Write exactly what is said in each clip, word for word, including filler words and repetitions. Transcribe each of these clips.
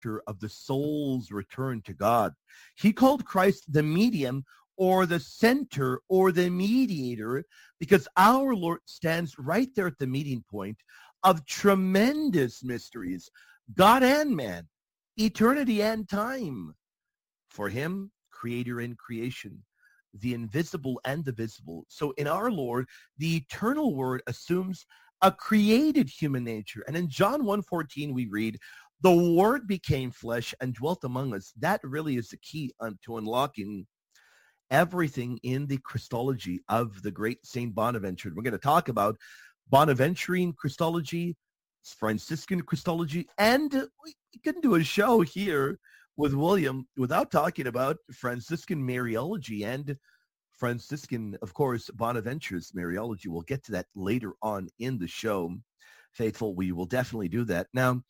of the soul's return to God. He called Christ the medium or the center or the mediator because our Lord stands right there at the meeting point of tremendous mysteries, God and man, eternity and time. For him, creator and creation, the invisible and the visible. So in our Lord, the eternal word assumes a created human nature. And in John one fourteen, we read, the word became flesh and dwelt among us. That really is the key un- to unlocking everything in the Christology of the great Saint Bonaventure. We're going to talk about Bonaventurean Christology, Franciscan Christology, and we can do a show here with William without talking about Franciscan Mariology and Franciscan, of course, Bonaventure's Mariology. We'll get to that later on in the show. Faithful, we will definitely do that. Now,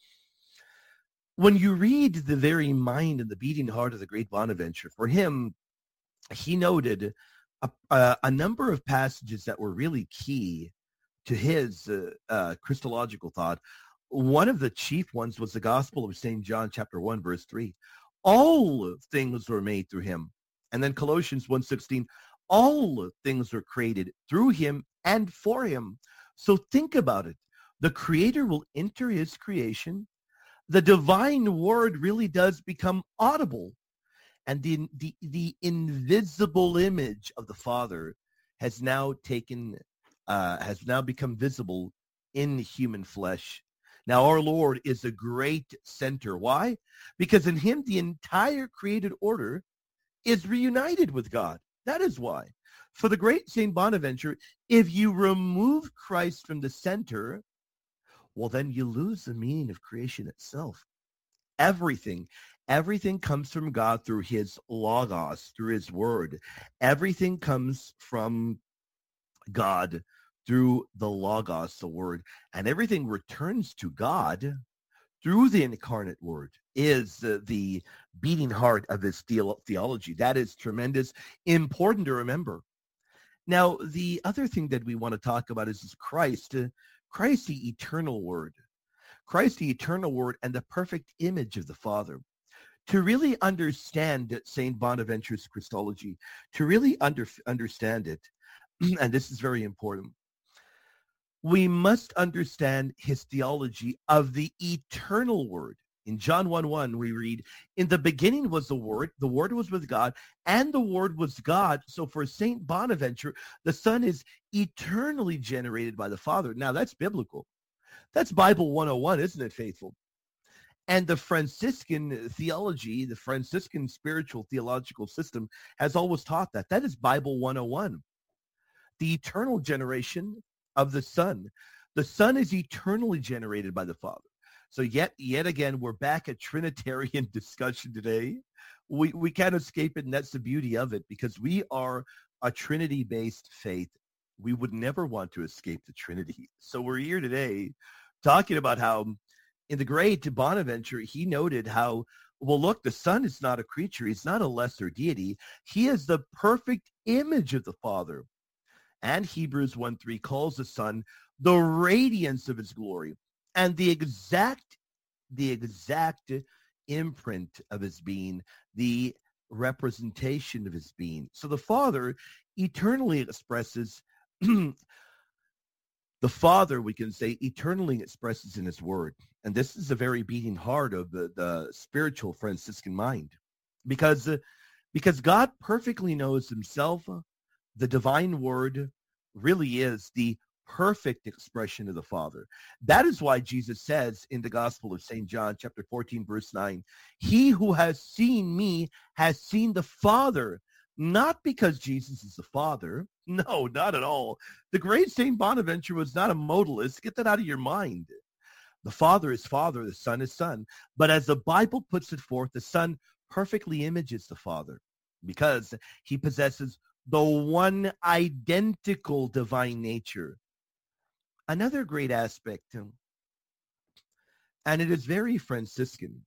when you read the very mind and the beating heart of the great Bonaventure, for him, he noted a, a, a number of passages that were really key to his uh, uh, Christological thought. One of the chief ones was the Gospel of Saint John, chapter one, verse three. All things were made through him. And then Colossians one sixteen, all things were created through him and for him. So think about it. The Creator will enter his creation. The divine word really does become audible. And the, the, the invisible image of the Father has now taken, uh, has now become visible in human flesh. Now, our Lord is a great center. Why? Because in him, the entire created order is reunited with God. That is why. For the great Saint Bonaventure, if you remove Christ from the center, well, then you lose the meaning of creation itself. Everything, everything comes from God through his logos, through his word. Everything comes from God through the logos, the word, and everything returns to God through the incarnate word is uh, the beating heart of his theo- theology. That is tremendous, important to remember. Now, the other thing that we want to talk about is, is Christ, uh, Christ, the eternal word, Christ, the eternal word, and the perfect image of the Father. To really understand Saint Bonaventure's Christology, to really under, understand it, and this is very important, we must understand his theology of the eternal word. In John one one, we read, in the beginning was the Word, the Word was with God, and the Word was God. So for Saint Bonaventure, the Son is eternally generated by the Father. Now, that's biblical. That's Bible one oh one, isn't it, faithful? And the Franciscan theology, the Franciscan spiritual theological system has always taught that. That is Bible one oh one. The eternal generation of the Son. The Son is eternally generated by the Father. So yet, yet again, we're back at Trinitarian discussion today. We we can't escape it, and that's the beauty of it, because we are a Trinity-based faith. We would never want to escape the Trinity. So we're here today talking about how in the great Bonaventure, he noted how, well, look, the Son is not a creature. He's not a lesser deity. He is the perfect image of the Father. And Hebrews one three calls the Son the radiance of his glory and the exact, the exact imprint of his being, the representation of his being. So the Father eternally expresses, the Father, we can say, eternally expresses in his word. And this is the very beating heart of the, the spiritual Franciscan mind. Because, uh, because God perfectly knows himself. The divine word really is the perfect expression of the Father. That is why Jesus says in the Gospel of Saint John, chapter fourteen, verse nine, he who has seen me has seen the Father. Not because Jesus is the Father. No, not at all. The great Saint Bonaventure was not a modalist. Get that out of your mind. The Father is Father, the Son is Son. But as the Bible puts it forth, the Son perfectly images the Father because he possesses the one identical divine nature. Another great aspect, and it is very Franciscan,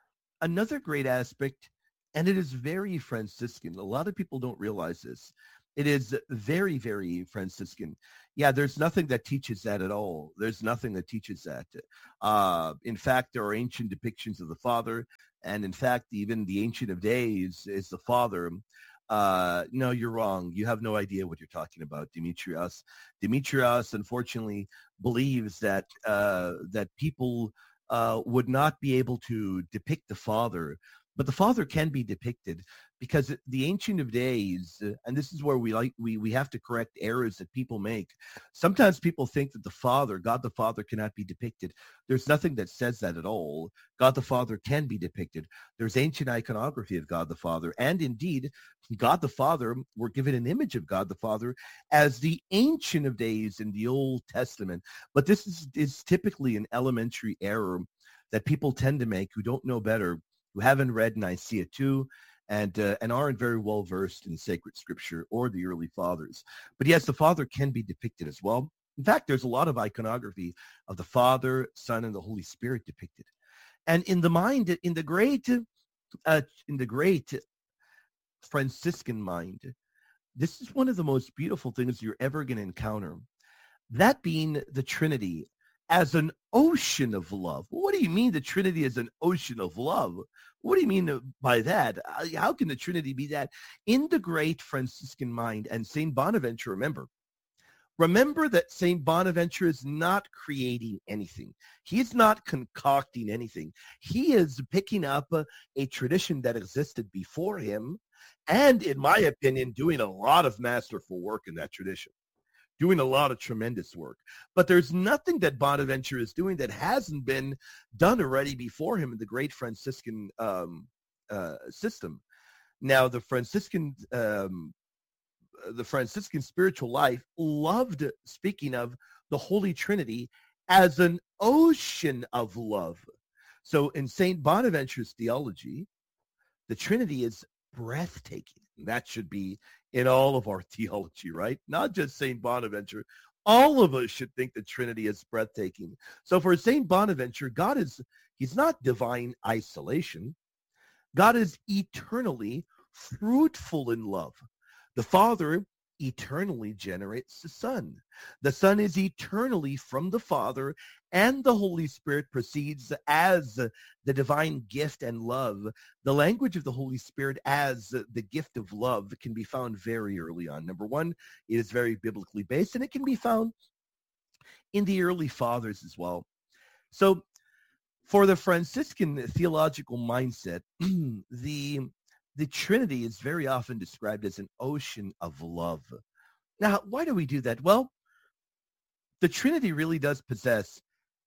another great aspect, and it is very Franciscan. A lot of people don't realize this. It is very, very Franciscan. Yeah, there's nothing that teaches that at all. There's nothing that teaches that. Uh, in fact, there are ancient depictions of the Father, and in fact, even the Ancient of Days is the Father. Uh, no, you're wrong. You have no idea what you're talking about, Demetrios. Demetrios, unfortunately, believes that uh, that people uh, would not be able to depict the Father, but the Father can be depicted because the Ancient of Days, uh, and this is where we like we we have to correct errors that people make. Sometimes people think that the Father, God the Father, cannot be depicted. There's nothing that says that at all. God the Father can be depicted. There's ancient iconography of God the Father, and indeed, God the Father, we're given an image of God the Father as the Ancient of Days in the Old Testament. But this is, is typically an elementary error that people tend to make who don't know better, who haven't read Nicaea two, and uh, and aren't very well versed in sacred scripture or the early fathers. But yes, the Father can be depicted as well. In fact, there's a lot of iconography of the Father, Son, and the Holy Spirit depicted. And in the mind, in the great, uh, in the great Franciscan mind, this is one of the most beautiful things you're ever going to encounter. That being the Trinity as an ocean of love. What do you mean the Trinity is an ocean of love? What do you mean by that? How can the Trinity be that? In the great Franciscan mind, and Saint Bonaventure, remember, remember that Saint Bonaventure is not creating anything. He is not concocting anything. He is picking up a, a tradition that existed before him, and in my opinion, doing a lot of masterful work in that tradition. Doing a lot of tremendous work. But there's nothing that Bonaventure is doing that hasn't been done already before him in the great Franciscan um, uh, system. Now, the Franciscan um, the Franciscan spiritual life loved speaking of the Holy Trinity as an ocean of love. So in Saint Bonaventure's theology, the Trinity is breathtaking. That should be in all of our theology, right? Not just Saint Bonaventure. All of us should think the Trinity is breathtaking. So for Saint Bonaventure, God is, he's not divine isolation. God is eternally fruitful in love. The Father eternally generates the Son. The Son is eternally from the Father, and the Holy Spirit proceeds as the divine gift and love. The language of the Holy Spirit as the gift of love can be found very early on. Number one, it is very biblically based, and it can be found in the early fathers as well. So for the Franciscan theological mindset, the the Trinity is very often described as an ocean of love. Now, why do we do that? Well, the Trinity really does possess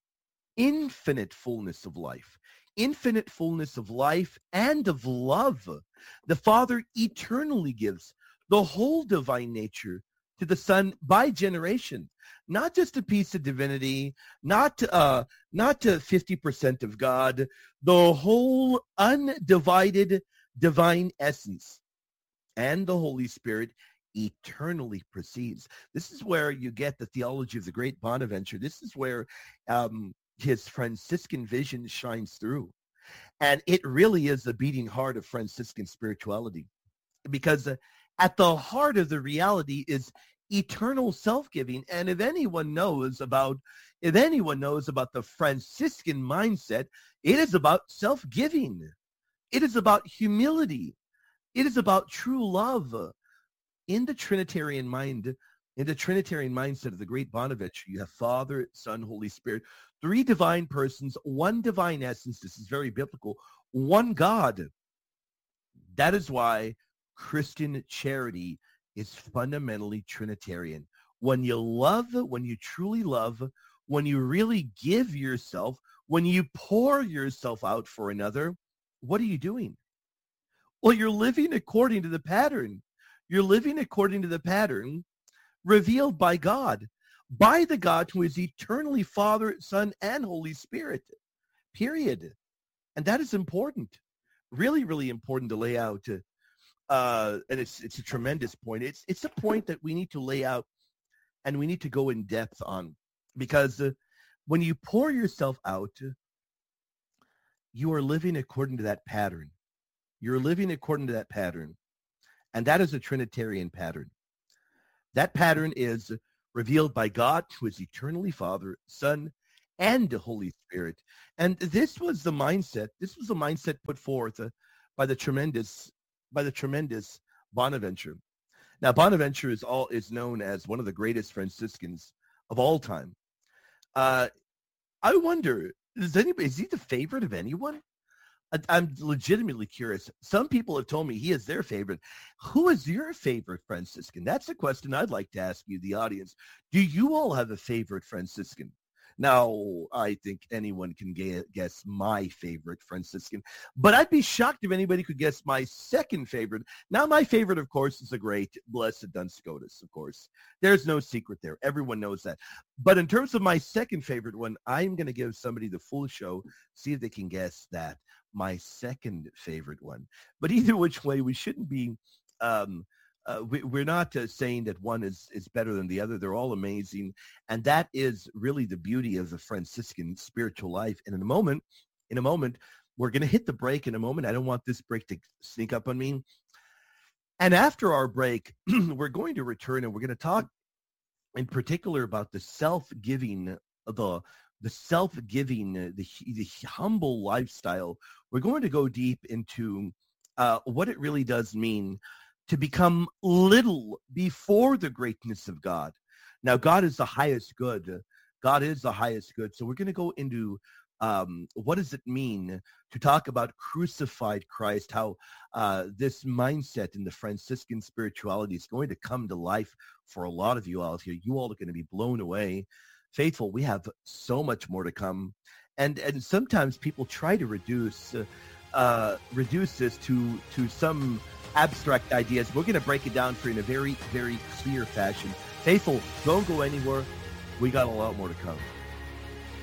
infinite fullness of life, infinite fullness of life and of love. The Father eternally gives the whole divine nature to the Son by generation, not just a piece of divinity, not uh, not to fifty percent of God, the whole undivided divine essence, and the Holy Spirit eternally proceeds. This is where you get the theology of the great Bonaventure. This is where um, his Franciscan vision shines through. And it really is the beating heart of Franciscan spirituality, because uh, at the heart of the reality is eternal self-giving. And if anyone knows about, if anyone knows about the Franciscan mindset, it is about self-giving. It is about humility. It is about true love. In the Trinitarian mind, in the Trinitarian mindset of the great Bonaventure, you have Father, Son, Holy Spirit, three divine persons, one divine essence. This is very biblical. One God. That is why Christian charity is fundamentally Trinitarian. When you love, when you truly love, when you really give yourself, when you pour yourself out for another, what are you doing? Well, you're living according to the pattern. You're living according to the pattern revealed by God, by the God who is eternally Father, Son, and Holy Spirit, period. And that is important, really, really important to lay out. Uh, and it's it's a tremendous point. It's, it's a point that we need to lay out and we need to go in depth on, because uh, when you pour yourself out, you are living according to that pattern. You're living according to that pattern. And that is a Trinitarian pattern. That pattern is revealed by God, who is eternally Father, Son, and the Holy Spirit. And this was the mindset. This was the mindset put forth uh, by the tremendous, by the tremendous Bonaventure. Now, Bonaventure is all is known as one of the greatest Franciscans of all time. Uh, I wonder, is anybody is he the favorite of anyone? I, I'm legitimately curious. Some people have told me he is their favorite. Who is your favorite Franciscan? That's a question I'd like to ask you, the audience. Do you all have a favorite Franciscan? Now, I think anyone can guess my favorite Franciscan, but I'd be shocked if anybody could guess my second favorite. Now, my favorite, of course, is the great Blessed Duns Scotus, of course. There's no secret there. Everyone knows that. But in terms of my second favorite one, I'm going to give somebody the full show, see if they can guess that, my second favorite one. But either which way, we shouldn't be... Um, Uh, we, we're not uh, saying that one is, is better than the other. They're all amazing. And that is really the beauty of the Franciscan spiritual life. And in a moment, in a moment, we're going to hit the break in a moment. I don't want this break to sneak up on me. And after our break, we're going to return and we're going to talk in particular about the self-giving, the the self-giving, the, the humble lifestyle. We're going to go deep into uh, what it really does mean to become little before the greatness of God. Now, God is the highest good. God is the highest good. So we're going to go into um, what does it mean to talk about crucified Christ, how uh, this mindset in the Franciscan spirituality is going to come to life for a lot of you out here. You all are going to be blown away. Faithful, we have so much more to come. And and sometimes people try to reduce uh, uh, reduce this to to some abstract ideas. We're going to break it down for you in a very, very clear fashion. Faithful, don't go anywhere. We got a lot more to come.